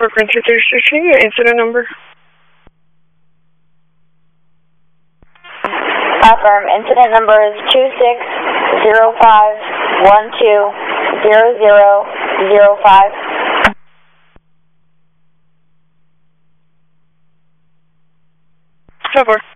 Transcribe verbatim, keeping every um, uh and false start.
Frequency three sixteen, your incident number. Affirm. Incident number is two six zero five one two zero zero zero five. So far.